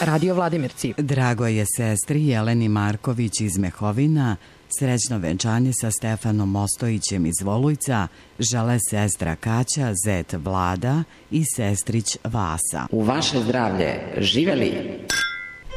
Radio Vladimirci. Drago je sestri Jeleni Marković iz Mehovina. Srećno venčanje sa Stefanom Mostojićem iz Volujca žele sestra Kaća, zet Vlada i sestrić Vasa. U vaše zdravlje, živeli!